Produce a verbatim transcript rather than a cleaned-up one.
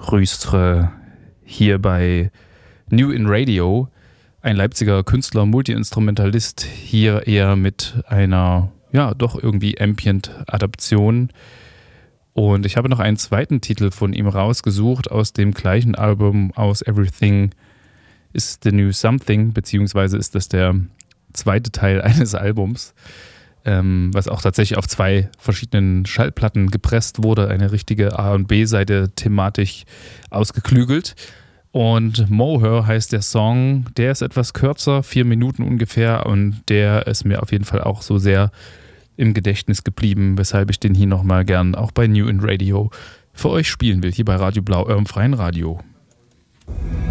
Rüstre hier bei New in Radio. Ein Leipziger Künstler, Multi-Instrumentalist, hier eher mit einer, ja, doch irgendwie Ambient-Adaption. Und ich habe noch einen zweiten Titel von ihm rausgesucht aus dem gleichen Album, aus Everything is the New Something, beziehungsweise ist das der zweite Teil eines Albums, ähm, was auch tatsächlich auf zwei verschiedenen Schallplatten gepresst wurde, eine richtige A- und B-Seite thematisch ausgeklügelt. Und Moher heißt der Song, der ist etwas kürzer, vier Minuten ungefähr, und der ist mir auf jeden Fall auch so sehr im Gedächtnis geblieben, weshalb ich den hier nochmal gern auch bei New in Radio für euch spielen will, hier bei Radio Blau, eurem freien Radio.